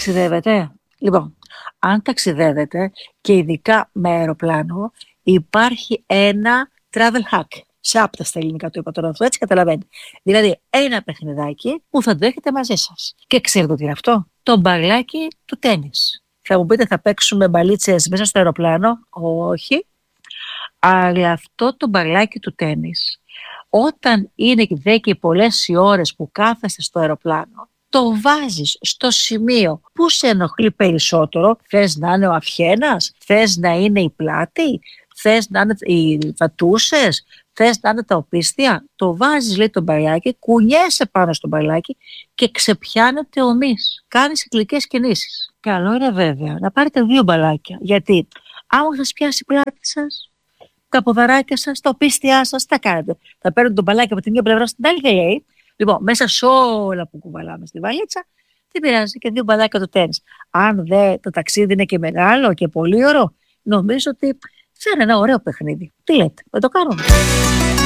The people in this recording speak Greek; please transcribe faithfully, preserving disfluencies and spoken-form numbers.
Ταξιδεύετε? Λοιπόν, αν ταξιδεύετε και ειδικά με αεροπλάνο, υπάρχει ένα travel hack. Σάπτα στα ελληνικά το είπα τώρα αυτό, έτσι καταλαβαίνετε. Δηλαδή, ένα παιχνιδάκι που θα το έχετε μαζί σας. Και ξέρετε τι είναι αυτό? Το μπαλάκι του τένις. Θα μου πείτε, θα παίξουμε μπαλίτσες μέσα στο αεροπλάνο? Όχι. Αλλά αυτό το μπαλάκι του τένις, όταν είναι δε και πολλές οι ώρες που κάθεστε στο αεροπλάνο, το βάζεις στο σημείο που σε ενοχλεί περισσότερο. Θες να είναι ο αυχένας, θες να είναι η πλάτη, θες να είναι οι βατούσες, θες να είναι τα οπίστια. Το βάζεις, λέει, το μπαλάκι, κουνιέσαι πάνω στο μπαλάκι και ξεπιάνεται ο μυς. Κάνεις κυκλικές κινήσεις. Καλό είναι βέβαια να πάρετε δύο μπαλάκια. Γιατί άμα σας πιάσει η πλάτη σας, τα ποδαράκια σας, τα οπίστια σας, τι θα κάνετε? Θα παίρνετε τον μπαλάκι από τη μία πλευρά στην άλλη, λέει. Λοιπόν, μέσα σε όλα που κουβαλάμε στη βαλίτσα, τι πειράζει, και δύο μπαλάκια το τένις. Αν δε το ταξίδι είναι και μεγάλο και πολύ ωραίο, νομίζω ότι θα είναι ένα ωραίο παιχνίδι. Τι λέτε, δεν το κάνουμε?